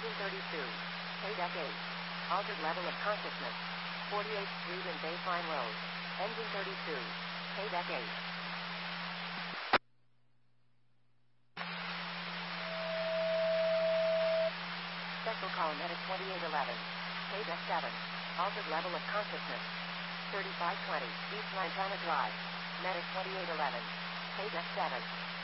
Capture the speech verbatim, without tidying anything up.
Engine thirty-two. Paydeck eight. Altered level of consciousness. forty-eighth Street and Baseline Road. Engine thirty-two. Paydeck eight. Special call Medic twenty-eight eleven. Paydeck seven. Altered level of consciousness. thirty-five twenty. East Lantana Drive. Medic twenty-eight eleven. Paydeck seven.